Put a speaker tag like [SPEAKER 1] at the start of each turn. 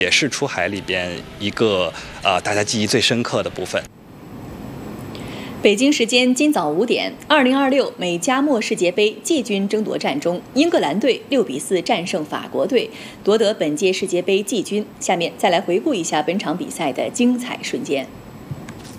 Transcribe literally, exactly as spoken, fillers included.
[SPEAKER 1] 也是出海里边一个呃大家记忆最深刻的部分。
[SPEAKER 2] 北京时间今早五点，二零二六美加墨世界杯季军争夺战中，英格兰队六比四战胜法国队，夺得本届世界杯季军。下面再来回顾一下本场比赛的精彩瞬间。